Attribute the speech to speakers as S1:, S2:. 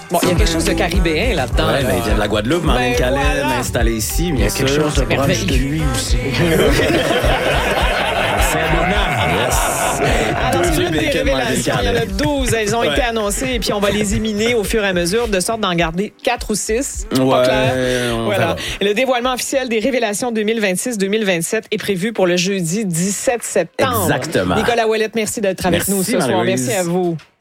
S1: Bon, il y a quelque chose de caribéen là-dedans.
S2: Ouais,
S1: là.
S2: il vient de la Guadeloupe, Marlène Calais,
S1: voilà.
S2: installé ici,
S3: Il y
S2: bien
S3: a quelque
S2: sûr.
S3: chose de proche de
S1: merveilleux.
S3: lui aussi.
S1: Alors, c'est
S2: Deux
S1: l'une des
S2: bacon, Marlène
S1: révélations. Il y en a
S2: Calais.
S1: 12. Elles ont été annoncées et puis on va les éliminer au fur et à mesure, de sorte d'en garder 4 ou 6. Pas
S2: Ouais,
S1: clair?
S2: on
S1: Voilà.
S2: verra.
S1: Et le dévoilement officiel des révélations 2026-2027 est prévu pour le jeudi 17 septembre.
S2: Exactement.
S1: Nicolas Ouellette, merci d'être avec
S2: Merci,
S1: nous ce soir.
S2: Marie-Louise.
S1: Merci à vous.